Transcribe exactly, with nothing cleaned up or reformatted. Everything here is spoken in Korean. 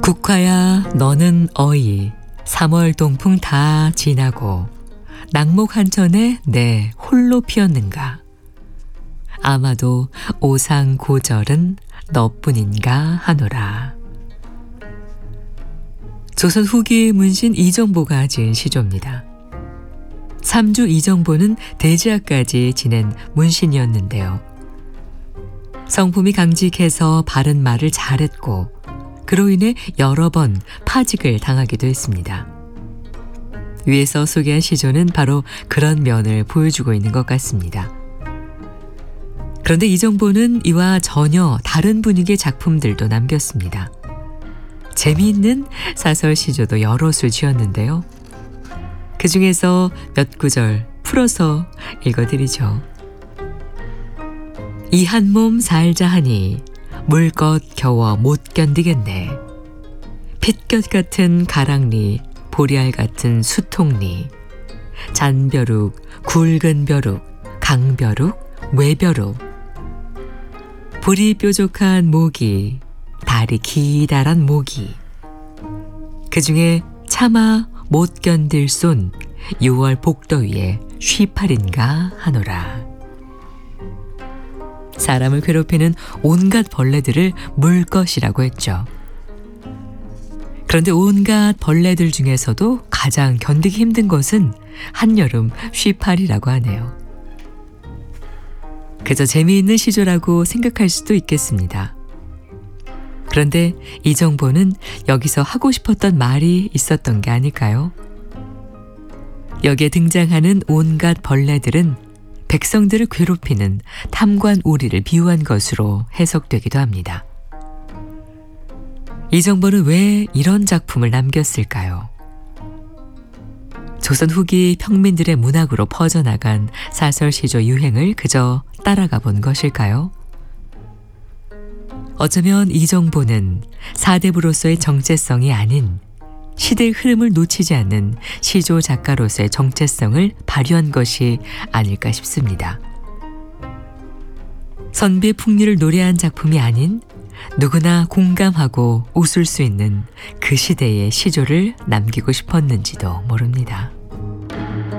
국화야 너는 어이 삼월 동풍 다 지나고 낙목 한천에 내 홀로 피었는가. 아마도 오상고절은 너뿐인가 하노라. 조선 후기 문신 이정보가 지은 시조입니다. 삼주 이정보는 대지하까지 지낸 문신이었는데요. 성품이 강직해서 바른 말을 잘했고 그로 인해 여러 번 파직을 당하기도 했습니다. 위에서 소개한 시조는 바로 그런 면을 보여주고 있는 것 같습니다. 그런데 이정보는 이와 전혀 다른 분위기의 작품들도 남겼습니다. 재미있는 사설 시조도 여럿을 지었는데요. 그 중에서 몇 구절 풀어서 읽어드리죠. 이 한 몸 살자 하니 물것 겨워 못 견디겠네. 핏곁 같은 가랑리, 보리알 같은 수통리, 잔벼룩, 굵은 벼룩, 강벼룩, 외벼룩, 볼이 뾰족한 모기, 다리 기다란 모기, 그 중에 차마 못 견딜 손 유월 복더위에 쉬팔인가 하노라. 사람을 괴롭히는 온갖 벌레들을 물것이라고 했죠. 그런데 온갖 벌레들 중에서도 가장 견디기 힘든 것은 한여름 쉬팔이라고 하네요. 그저 재미있는 시조라고 생각할 수도 있겠습니다. 그런데 이정보는 여기서 하고 싶었던 말이 있었던 게 아닐까요? 여기에 등장하는 온갖 벌레들은 백성들을 괴롭히는 탐관 오리를 비유한 것으로 해석되기도 합니다. 이정보는 왜 이런 작품을 남겼을까요? 조선 후기 평민들의 문학으로 퍼져나간 사설시조 유행을 그저 따라가 본 것일까요? 어쩌면 이정보는 사대부로서의 정체성이 아닌 시대의 흐름을 놓치지 않는 시조 작가로서의 정체성을 발휘한 것이 아닐까 싶습니다. 선비의 풍류를 노래한 작품이 아닌 누구나 공감하고 웃을 수 있는 그 시대의 시조를 남기고 싶었는지도 모릅니다.